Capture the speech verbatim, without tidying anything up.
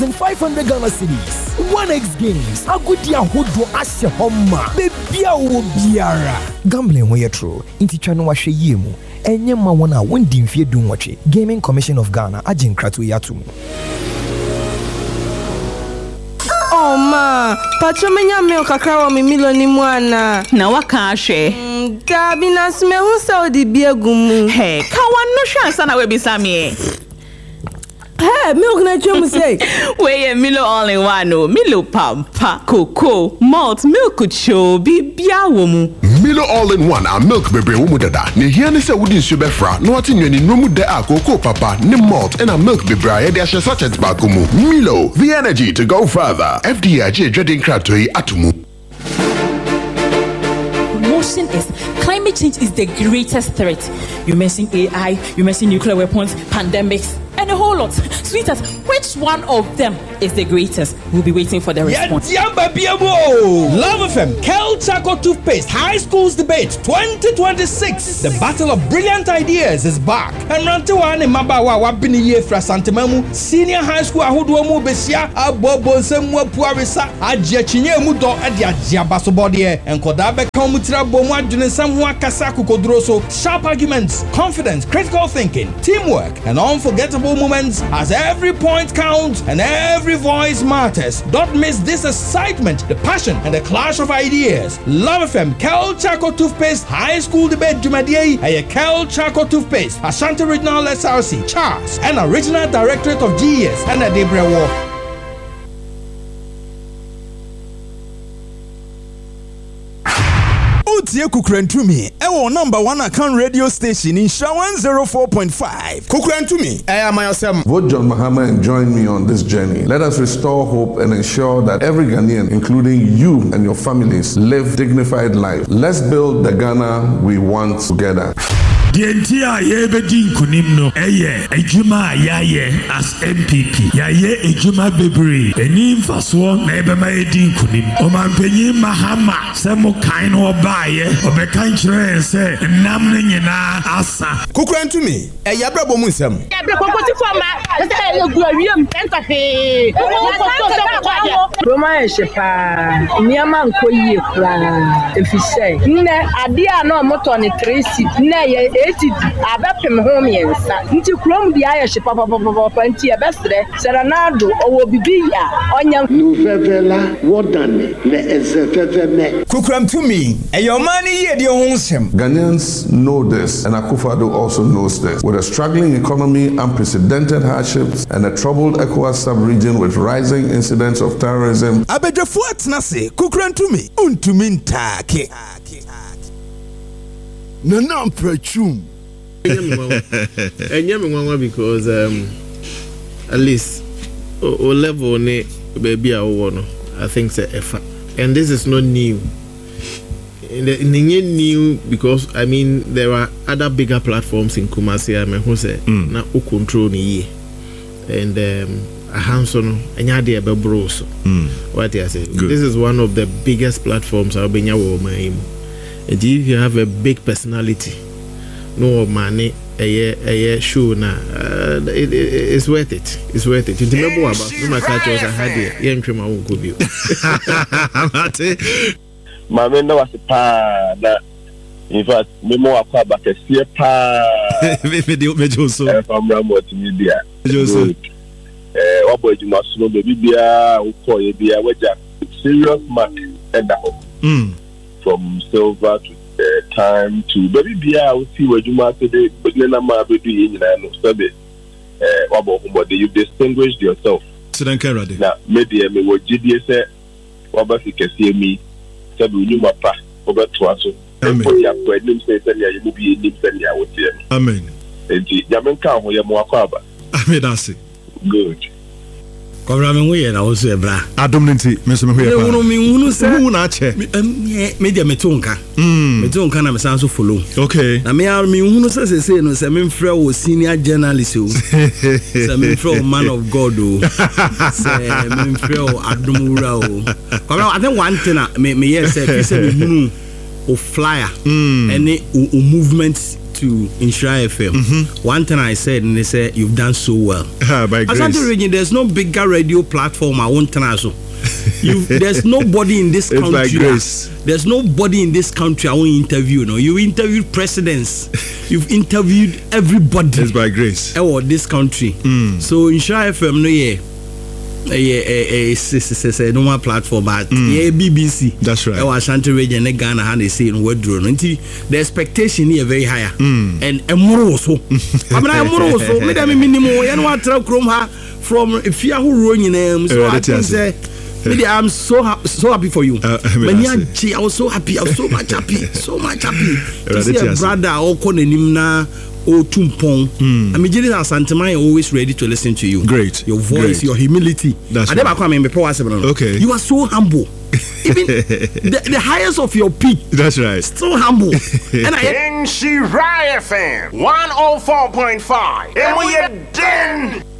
five hundred Ghana cedis. one X games. Agudia hodo ashe homa. Bebia wo biara. Gambling ho ye true. Inti twa no wahwe yemu. Enye ma wona wondi mfie dun wache. Gaming Commission of Ghana agin kratu yatum. Oh ma, pacho menya milk kakra wa mi milo ni mwana. Na waka ahwe. Dabi na sme hu sa odi biegumu. Hey, ka wano hwa sana we bisame. Hey, milk na chemu say. We Milo all in one no. Milo pampa, cocoa, malt, milk cho bibia wo mu. Milo all in one a milk bebre wo mu dada. Ne hia ne se wodi nsu befra. No ati nwani no mu de a cocoa papa, ne malt and a milk bebre e de ahye sachet ba komu. Milo, the energy to go further. F D I J dreading kratoi atumu. Motion is climate change is the greatest threat. You mention A I, you mention nuclear weapons, pandemics, and a whole lot. Sweetheart, which one of them is the greatest? We'll be waiting for the response. Love F M, Kel Chaco Toothpaste, High Schools Debate twenty twenty-six. The battle of brilliant ideas is back. And Rantewan and Mabawa wabini ye fra Santemamu, Senior High School Ahuduamu Besia, Abobo Semwa Puarisa, Ajia Chinye Mudo, Adia Jiabasobodie, and Kodabe Komutira Bomwa Junesamwa Kasaku Kodroso, sharp arguments, confidence, critical thinking, teamwork, and unforgettable moments as every point counts and every voice matters. Don't miss this excitement, the passion, and the clash of ideas. Love F M, Kel Chaco Toothpaste, High School Debate Jumadie, and Kel Chaco Toothpaste, Ashanti Regional S R C, Charles, and Original Directorate of G S, and a Debra War. Utie Kukrentumi, ewo number one account radio station in Sha one oh four point five. Kukrentumi, I am myself. Vote John Mahama and join me on this journey. Let us restore hope and ensure that every Ghanaian, including you and your families, live dignified life. Let's build the Ghana we want together. The entire Yebedin Kunimno, Eye, Ejuma Yaye as M P P. Yaye Ejuma Bebri, Enim Faswa, Nebema Edin Kunim, Oman Penny Mahama, Samo Kain or Baye, Obekantre, and say, Namnina Asa. Kukran to me, a Yabrabo Musam. Roma Shepa, Niaman Koye, if you say, Ne, Adia no Motoni Tracy, Ne. eighty abapem home yensa nti krom di aye hye papa papa nti ebesre serenado owo bibia onya no vevela wodane le ezefeveme Kukram to me e your money ye de ho nsem. Ghanaians know this and Akufo-Addo also knows this. With a struggling economy, unprecedented hardships and a troubled ECOWAS sub-region with rising incidents of terrorism, Abedjafo atna se Kukram to me untumi ntake Nana Prechum. Enyame because um at least o level ne baby awo no I think say efa and this is not new. In the new because I mean there are other bigger platforms in Kumasi I mean who say na o control ni and um a hands-on enya de be bro so what I say this is one of the biggest platforms I'll be nyawo my. And if you have a big personality, no money, a year, a year show na, uh, it, it, it's worth it. It's worth it. You remember about no my cultures I had here. Young Trima won't go you. My man was a pa that. In fact, me more a back a see pa. Me do me Joso. From Ramo to media. Joso. Eh, what boy you must know baby beer, who call you beer, which are serious mark and that. Hmm. From silver to uh, time to baby beer, I will see where you must today, but then I'm a baby in and study. Uh, about what you distinguished yourself. So then, Kerry. Now, maybe I may what G D S said, what if you can see me, said you my pa, over to us. Amen. Amen. And Yaman Cow, where you're more cover. Amen. That's it. Good. Kọrọ me we na wo so ebra adom nti me so me ho e pa no me hunu se hu na che me dia metonka mm metonka na me san so follow okay na me me hunu se se se no se me mfrɛ wo senior journalist o se me mfrɛ wo man of god o se me mfrɛ wo adom wura o kọrọ I think one thing me me yes say fi se me hunu o flyer any o movement to Insura F M, mm-hmm. one thing I said, and they said, you've done so well. Ah, by grace. Asante Region, there's no bigger radio platform I won't turn also. You, there's nobody in this country. It's by grace. There's nobody in this country I won't interview. You know, you interviewed presidents, you've interviewed everybody. It's by grace. Oh, this country. Mm. So Insura F M, no yeah, yeah, yeah, it's a normal platform, but mm. yeah, B B C. That's right. Oh, Ashanti region, and Ghana, how they say in word drone. Until the expectation here very higher. Mm. And a more so. I mean, I'm more so. Me that me minimum. You know what? Tell Chrome ha from if you are who running them. So I can say. I'm so ha- so happy for you. Uh, I, I was so happy. I was so much happy. So much happy to see a brother all calling na o tumpong. I mean, Jerry Santamai always ready to listen to you. Great. Your voice, Great. Your humility. That's I right. never come in before. Okay. You are so humble. Even the, the highest of your peak. That's right. So humble. And I Insura F M one oh four point five. And we are done.